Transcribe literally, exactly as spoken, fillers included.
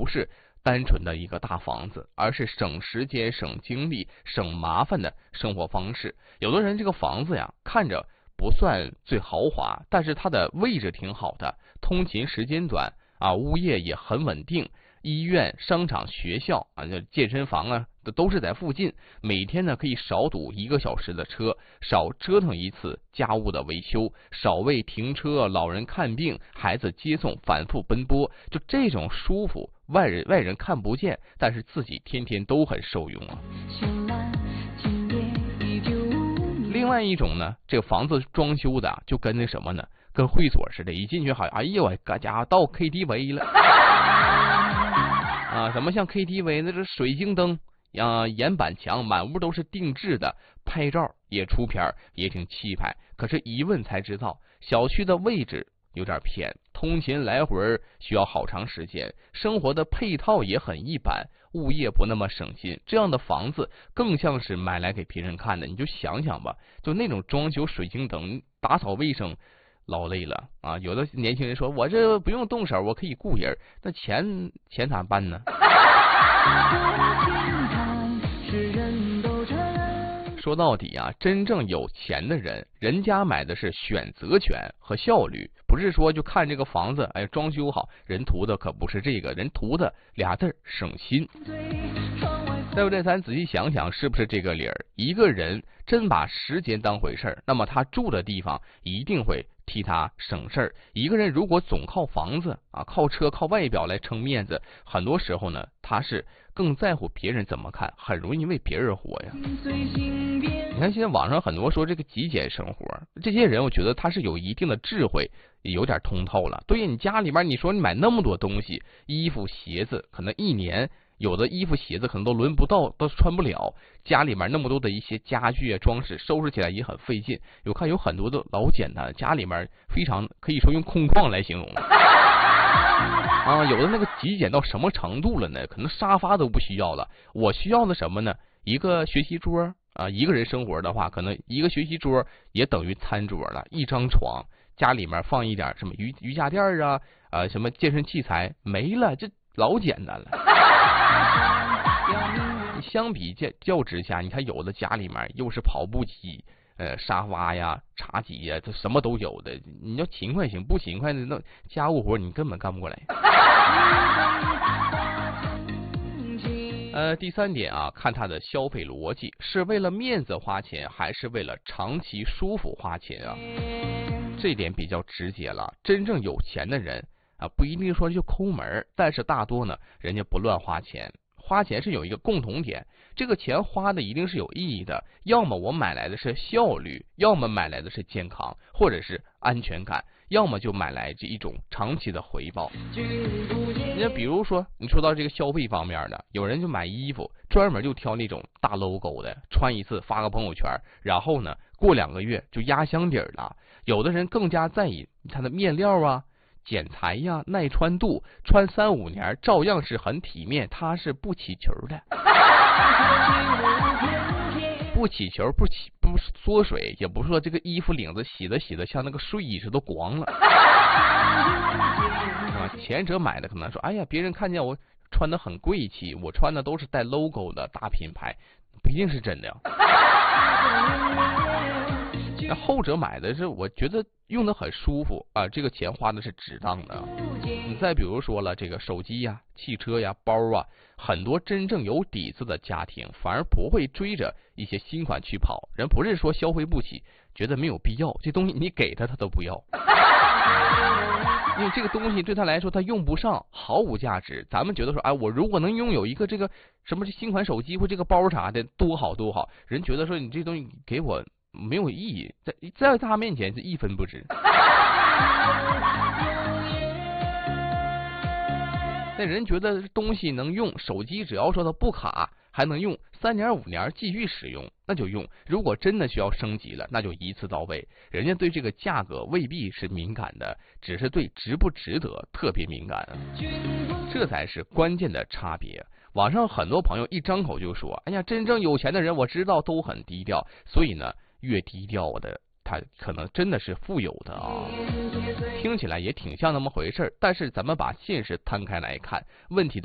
不是单纯的一个大房子，而是省时间、省精力、省麻烦的生活方式。有的人这个房子呀，看着不算最豪华，但是它的位置挺好的，通勤时间短啊，物业也很稳定，医院、商场、学校啊，这健身房啊，都是在附近。每天呢可以少堵一个小时的车，少折腾一次家务的维修，少为停车、老人看病、孩子接送反复奔波。就这种舒服，外人外人看不见，但是自己天天都很受用啊。另外一种呢，这个房子装修的就跟那什么呢，跟会所似的，一进去好像哎呦我家家到 K T V 了啊，什么像 K T V 那是水晶灯啊，岩板墙，满屋都是定制的，拍照也出片也挺气派。可是一问才知道，小区的位置有点偏，通勤来回需要好长时间，生活的配套也很一般，物业不那么省心。这样的房子更像是买来给别人看的。你就想想吧，就那种装修水晶灯，打扫卫生劳累了啊！有的年轻人说，我这不用动手，我可以雇人，那钱钱咋办呢？说到底啊，真正有钱的人，人家买的是选择权和效率，不是说就看这个房子，哎，装修好，人图的可不是这个，人图的俩字省心，对不对？咱仔细想想，是不是这个理儿？一个人真把时间当回事儿，那么他住的地方一定会替他省事儿。一个人如果总靠房子啊、靠车、靠外表来撑面子，很多时候呢，他是更在乎别人怎么看，很容易为别人活呀。你看现在网上很多说这个极简生活，这些人我觉得他是有一定的智慧，有点通透了。对于你家里面，你说你买那么多东西，衣服、鞋子，可能一年有的衣服、鞋子可能都轮不到，都穿不了。家里面那么多的一些家具啊、装饰，收拾起来也很费劲。我看有很多的老简单，家里面非常可以说用空旷来形容了。啊，有的那个极简到什么程度了呢？可能沙发都不需要了。我需要的什么呢？一个学习桌啊，一个人生活的话，可能一个学习桌也等于餐桌了，一张床，家里面放一点什么瑜瑜伽垫啊，啊什么健身器材没了，这老简单了。相比较较之下，你看有的家里面又是跑步机。呃，沙发呀、茶几呀，这什么都有的。你要勤快行，不勤快的那家务活你根本干不过来。呃，第三点啊，看他的消费逻辑，是为了面子花钱，还是为了长期舒服花钱啊？这点比较直接了。真正有钱的人啊，不一定说就抠门，但是大多呢，人家不乱花钱。花钱是有一个共同点，这个钱花的一定是有意义的，要么我买来的是效率，要么买来的是健康或者是安全感，要么就买来这一种长期的回报。你比如说你说到这个消费方面的，有人就买衣服专门就挑那种大 logo 的，穿一次发个朋友圈，然后呢过两个月就压箱底了。有的人更加在意它的面料啊、剪裁呀、耐穿度，穿三五年照样是很体面，它是不起球的，不起球，不起不缩水，也不是说这个衣服领子洗的洗的像那个睡衣似的光了。啊，前者买的可能说，哎呀，别人看见我穿的很贵气，我穿的都是带 logo 的大品牌，不一定是真的呀。那后者买的是我觉得用的很舒服啊，这个钱花的是值当的。你再比如说了，这个手机呀、汽车呀、包啊，很多真正有底子的家庭反而不会追着一些新款去跑，人不是说消费不起，觉得没有必要，这东西你给他他都不要。因为这个东西对他来说他用不上，毫无价值。咱们觉得说，哎，我如果能拥有一个这个什么新款手机或这个包啥的，多好多好。人觉得说你这东西给我没有意义，在在他面前是一分不值。那人觉得东西能用，手机只要说它不卡，还能用三年五年继续使用，那就用。如果真的需要升级了，那就一次到位。人家对这个价格未必是敏感的，只是对值不值得特别敏感，这才是关键的差别。网上很多朋友一张口就说，哎呀，真正有钱的人我知道都很低调，所以呢，越低调的他可能真的是富有的啊。听起来也挺像那么回事，但是咱们把现实摊开来看，问题的